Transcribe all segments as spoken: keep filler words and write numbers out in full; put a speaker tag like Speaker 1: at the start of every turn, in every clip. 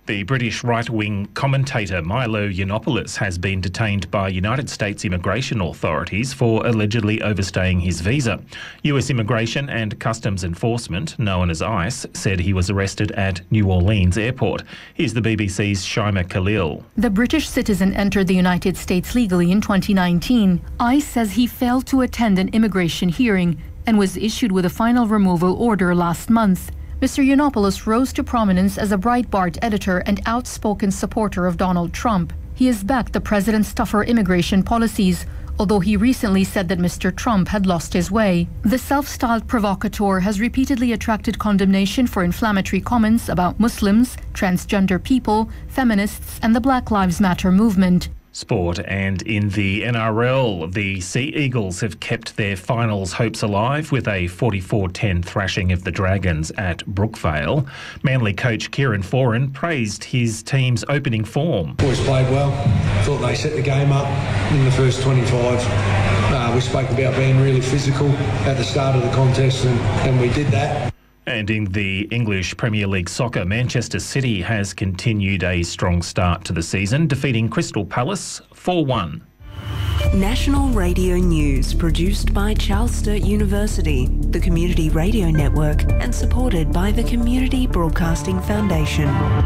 Speaker 1: The British right-wing commentator Milo Yiannopoulos has been detained by United States immigration authorities for allegedly overstaying his visa. U S Immigration and Customs Enforcement, known as ICE, said he was arrested at New Orleans Airport. Here's the B B C's Shaima Khalil.
Speaker 2: The British citizen entered the United States legally in twenty nineteen. ICE says he failed to attend an immigration hearing and was issued with a final removal order last month. Mister Yiannopoulos rose to prominence as a Breitbart editor and outspoken supporter of Donald Trump. He has backed the president's tougher immigration policies, although he recently said that Mister Trump had lost his way. The self-styled provocateur has repeatedly attracted condemnation for inflammatory comments about Muslims, transgender people, feminists, and the Black Lives Matter movement.
Speaker 1: Sport, and in the N R L, the Sea Eagles have kept their finals hopes alive with a forty-four ten thrashing of the Dragons at Brookvale. Manly coach Kieran Foran praised his team's opening form.
Speaker 3: Boys played well. Thought they set the game up in the first twenty-five. Uh, we spoke about being really physical at the start of the contest, and, and we did that.
Speaker 1: And in the English Premier League soccer, Manchester City has continued a strong start to the season, defeating Crystal Palace four one.
Speaker 4: National Radio News, produced by Charles Sturt University, the Community Radio Network, and supported by the Community Broadcasting Foundation.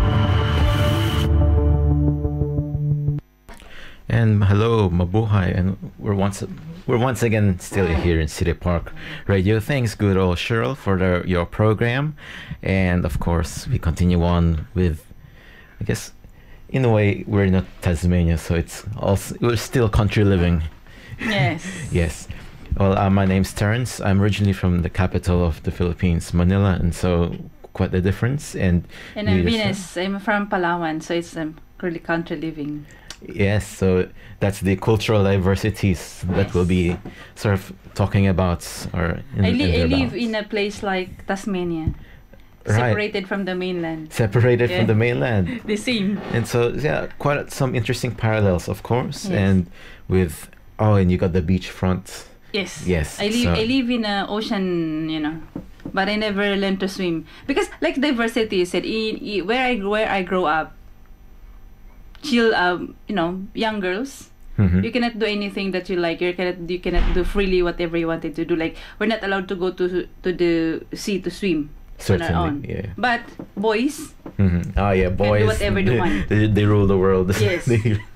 Speaker 5: And hello, mabuhay, and we're once we're once again still here in City Park Radio. Thanks, good old Cheryl, for the, your program, and of course we continue on with, I guess, in a way we're not Tasmania, so it's also we're still country living.
Speaker 6: Yes.
Speaker 5: Yes. Well, uh, my name's Terrence. I'm originally from the capital of the Philippines, Manila, and so quite the difference. And
Speaker 6: and I'm Venus. I'm from Palawan, so it's um, really country living.
Speaker 5: Yes, so that's the cultural diversities that
Speaker 6: yes.
Speaker 5: we'll be sort of talking about. Or in,
Speaker 6: I, li-
Speaker 5: in
Speaker 6: I live in a place like Tasmania,
Speaker 5: right.
Speaker 6: separated from the mainland.
Speaker 5: Separated
Speaker 6: yeah.
Speaker 5: from the mainland.
Speaker 6: The same.
Speaker 5: And so, yeah, quite some interesting parallels, of course.
Speaker 6: Yes.
Speaker 5: And with, oh, and you got the beachfront.
Speaker 6: Yes.
Speaker 5: Yes.
Speaker 6: I live,
Speaker 5: so.
Speaker 6: I live in an ocean, you know, but I never learned to swim. Because, like diversity, you said, in, in, where, I, where I grow up, chill, um, you know, young girls.
Speaker 5: Mm-hmm.
Speaker 6: You cannot do anything that you like. You cannot, you cannot do freely whatever you wanted to do. Like, we're not allowed to go to to the sea to swim.
Speaker 5: Certainly,
Speaker 6: on our own.
Speaker 5: yeah.
Speaker 6: But boys,
Speaker 5: mm-hmm. oh yeah, boys,
Speaker 6: can do whatever they want.
Speaker 5: They, they rule the world.
Speaker 6: Yes.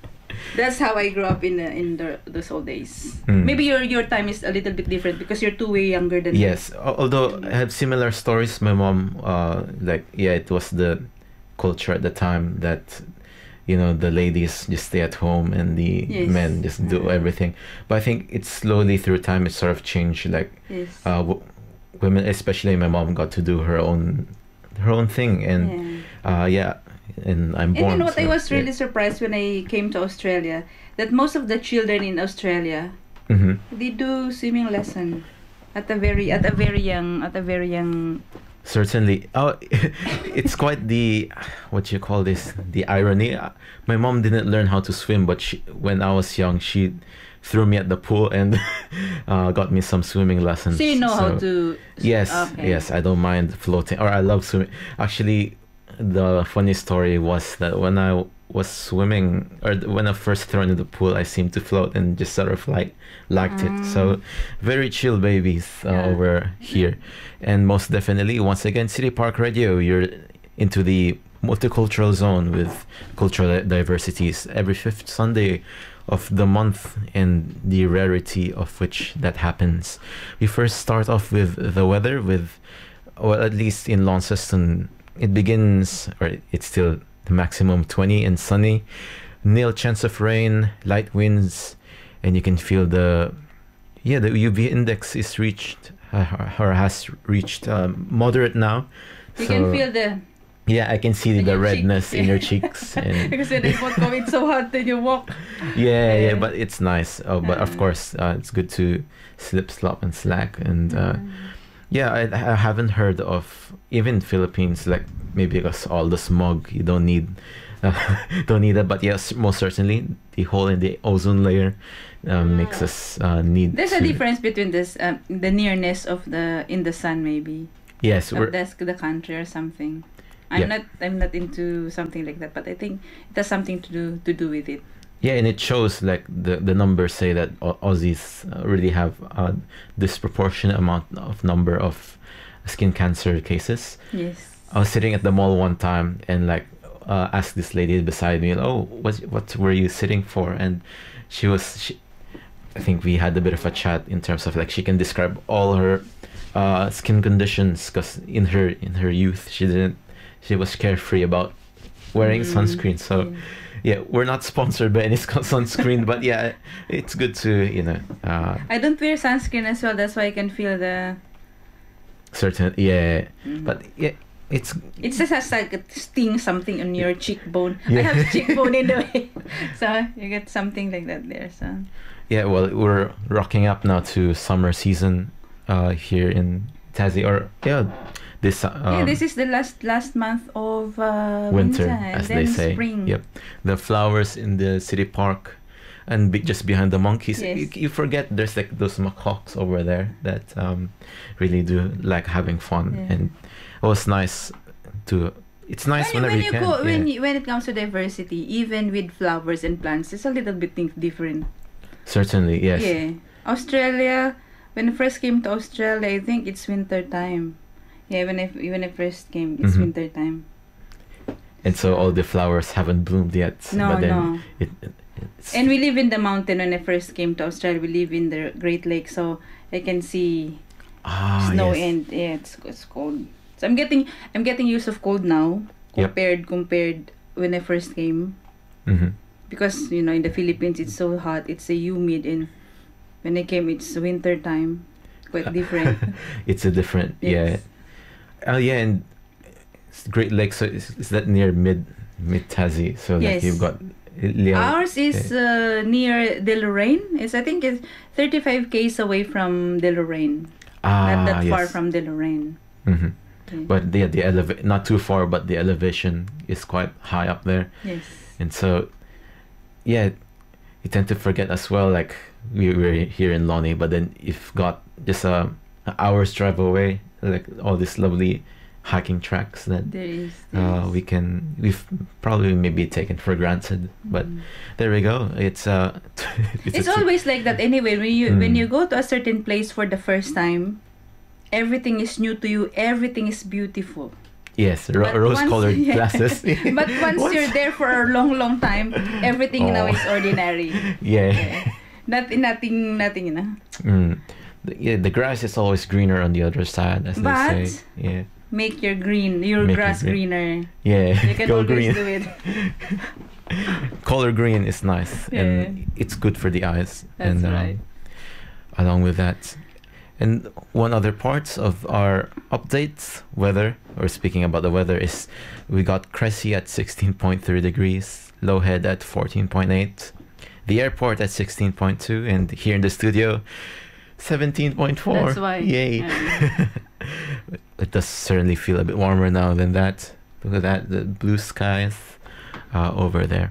Speaker 6: That's how I grew up in the, in the, those old days.
Speaker 5: Mm.
Speaker 6: Maybe your your time is a little bit different because you're two way younger than
Speaker 5: yes.
Speaker 6: me.
Speaker 5: Although I have similar stories. My mom, uh, like yeah, it was the culture at the time that, you know, the ladies just stay at home and the
Speaker 6: yes.
Speaker 5: men just do
Speaker 6: mm-hmm. everything.
Speaker 5: But I think it's slowly through time it sort of changed. Like
Speaker 6: yes.
Speaker 5: uh, w- women, especially my mom, got to do her own her own thing, and yeah, uh, yeah and I'm born.
Speaker 6: And you know what?
Speaker 5: So,
Speaker 6: I was really
Speaker 5: yeah.
Speaker 6: surprised when I came to Australia that most of the children in Australia
Speaker 5: mm-hmm.
Speaker 6: they do swimming lesson at a very at a very young at a very young.
Speaker 5: Certainly. Oh, it's quite the, what you call this, the irony. My mom didn't learn how to swim, but she, when I was young, she threw me at the pool and uh, got me some swimming lessons.
Speaker 6: So you know
Speaker 5: so,
Speaker 6: how to...
Speaker 5: Yes,
Speaker 6: okay.
Speaker 5: yes. I don't mind floating, or I love swimming. Actually, the funny story was that when I was swimming, or when I first thrown in the pool, I seemed to float and just sort of like liked
Speaker 6: mm.
Speaker 5: it. So very chill babies uh,
Speaker 6: yeah.
Speaker 5: over here. And most definitely, once again, City Park Radio, you're into the multicultural zone with cultural diversities every fifth Sunday of the month, and the rarity of which that happens. We first start off with the weather, with, well, at least in Launceston, it begins, or it's still the maximum twenty and sunny, nil chance of rain, light winds, and you can feel the, yeah, the U V index is reached, uh, or has reached um, moderate now.
Speaker 6: You
Speaker 5: so,
Speaker 6: can feel the...
Speaker 5: Yeah, I can see the redness
Speaker 6: cheek.
Speaker 5: in your cheeks. And
Speaker 6: because when it's going so hard, then you walk.
Speaker 5: Yeah, yeah, but it's nice. Oh, but of course, uh, it's good to slip, slop, and slack. And uh, mm. yeah, I, I haven't heard of even Philippines, like maybe because all the smog, you don't need, uh, don't need that. But yes, most certainly, the hole in the ozone layer uh, makes us uh, need.
Speaker 6: There's
Speaker 5: to,
Speaker 6: a difference between this, um, the nearness of the in the sun, maybe.
Speaker 5: Yes,
Speaker 6: so
Speaker 5: we're,
Speaker 6: that's the country or something. I'm
Speaker 5: Yeah.
Speaker 6: not I'm not into something like that, but I think it has something to do to do with it.
Speaker 5: Yeah, and it shows like the the numbers say that Au- Aussies uh, really have a disproportionate amount of number of skin cancer cases.
Speaker 6: Yes.
Speaker 5: I was sitting at the mall one time and like uh, asked this lady beside me, "Oh, what what were you sitting for?" And she was, she, I think we had a bit of a chat in terms of like she can describe all her uh, skin conditions because in her in her youth she didn't she was carefree about wearing
Speaker 6: Mm,
Speaker 5: sunscreen. So
Speaker 6: yeah.
Speaker 5: yeah, we're not sponsored by any sunscreen, but yeah, it's good to you know uh,
Speaker 6: I don't wear sunscreen as well. That's why I can feel the.
Speaker 5: certain yeah,
Speaker 6: Mhm.
Speaker 5: but yeah, it's
Speaker 6: It just has like a sting something on your cheekbone. I
Speaker 5: Yeah.
Speaker 6: have cheekbone in the way, so you get something like that there. So
Speaker 5: yeah. Well, we're rocking up now to summer season uh, here in Tassie, or yeah, this um,
Speaker 6: yeah, this is the last last month of uh,
Speaker 5: winter,
Speaker 6: and
Speaker 5: as
Speaker 6: then
Speaker 5: they say.
Speaker 6: spring.
Speaker 5: Yep, the flowers in the city park, and be, just behind the monkeys,
Speaker 6: Yes.
Speaker 5: you, you forget there's like those macaques over there that um, really do like having fun,
Speaker 6: Yeah.
Speaker 5: and it was nice to. It's nice
Speaker 6: when,
Speaker 5: whenever
Speaker 6: when
Speaker 5: you
Speaker 6: you
Speaker 5: can.
Speaker 6: go, when
Speaker 5: yeah.
Speaker 6: you, when it comes to diversity, even with flowers and plants, it's a little bit thing different.
Speaker 5: Certainly, yes.
Speaker 6: Yeah, Australia. When I first came to Australia, I think it's winter time. Yeah, when I when I first came, it's
Speaker 5: Mhm.
Speaker 6: winter time.
Speaker 5: And so all the flowers haven't bloomed yet.
Speaker 6: No,
Speaker 5: but then
Speaker 6: no.
Speaker 5: It, it, it's,
Speaker 6: And we live in the mountain. When I first came to Australia, we live in the Great Lakes, so I can see
Speaker 5: ah,
Speaker 6: snow
Speaker 5: yes.
Speaker 6: and yeah, it's it's cold. So I'm getting I'm getting used of cold now
Speaker 5: Yep.
Speaker 6: compared compared when I first came,
Speaker 5: Mhm.
Speaker 6: because you know in the Philippines it's so hot, it's a humid, and when I came it's winter time, quite different.
Speaker 5: It's a different,
Speaker 6: Yes.
Speaker 5: yeah. Oh yeah, and Great Lakes. So is, is that near mid mid Tassie? So like
Speaker 6: Yes.
Speaker 5: you've got Liao.
Speaker 6: Ours is uh, near De Lorraine. It's I think it's thirty-five k's away from De Lorraine.
Speaker 5: ah,
Speaker 6: Not that far
Speaker 5: yes.
Speaker 6: from De Lorraine.
Speaker 5: Mhm.
Speaker 6: Yeah.
Speaker 5: But the the eleva- not too far, but the elevation is quite high up there,
Speaker 6: Yes.
Speaker 5: and so yeah, you tend to forget as well. Like we were here in Lonnie, but then you've got just a, a hour's drive away, like all these lovely hiking tracks that
Speaker 6: There is. there
Speaker 5: uh,
Speaker 6: is.
Speaker 5: we can we've probably maybe taken for granted, but
Speaker 6: Mm.
Speaker 5: there we go. It's uh
Speaker 6: It's
Speaker 5: a-
Speaker 6: always like that anyway. When you when
Speaker 5: Mm.
Speaker 6: you go to a certain place for the first time, everything is new to you. Everything is beautiful.
Speaker 5: yes, ro-
Speaker 6: But
Speaker 5: rose
Speaker 6: once-
Speaker 5: colored
Speaker 6: yeah.
Speaker 5: glasses.
Speaker 6: But once you're there for a long, long time, everything now
Speaker 5: Oh.
Speaker 6: is ordinary.
Speaker 5: yeah.
Speaker 6: Nothing, nothing, nothing, you know.
Speaker 5: Mm. The, yeah, the grass is always greener on the other side, as
Speaker 6: But-
Speaker 5: they say. Yeah,
Speaker 6: Make your green, your
Speaker 5: Make it
Speaker 6: grass
Speaker 5: green.
Speaker 6: greener.
Speaker 5: yeah.
Speaker 6: You can
Speaker 5: Go
Speaker 6: always
Speaker 5: green.
Speaker 6: do it.
Speaker 5: Color green is nice,
Speaker 6: Yeah.
Speaker 5: and it's good for the eyes.
Speaker 6: That's
Speaker 5: and um,
Speaker 6: right.
Speaker 5: along with that, and one other part of our updates weather, or speaking about the weather, is we got Cressy at sixteen point three degrees, Lowhead at fourteen point eight, the airport at sixteen point two, and here in the studio seventeen point four.
Speaker 6: That's why.
Speaker 5: Yay.
Speaker 6: Um,
Speaker 5: It does certainly feel a bit warmer now than that. Look at that, the blue skies uh, over there.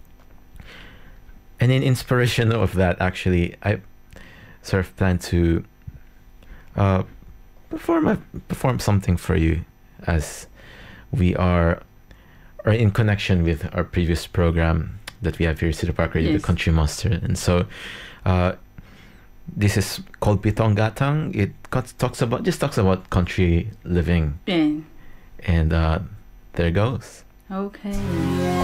Speaker 5: And in inspiration of that, actually, I sort of plan to uh, perform a, perform something for you, as we are are in connection with our previous program that we have here at City Park Radio,
Speaker 6: Yes.
Speaker 5: the Country Master. And so uh, this is called Pitong Gatang. It got, talks about just talks about country living,
Speaker 6: yeah.
Speaker 5: and uh, there goes.
Speaker 6: Okay.